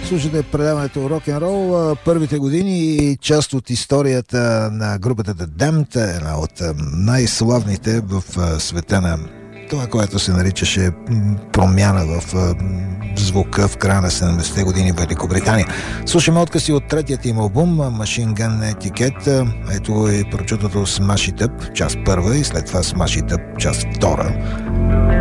Слушате предаването Рок-н-рол, първите години и част от историята на групата The Damned, една от най-славните в света на това, което се наричаше промяна в звука в края на 70-те години в Великобритания. Слушаме откъси от третият им албум Machine Gun Etiquette. Ето и прочутото Smash It Up, част първа, и след това Smash It Up, част втора.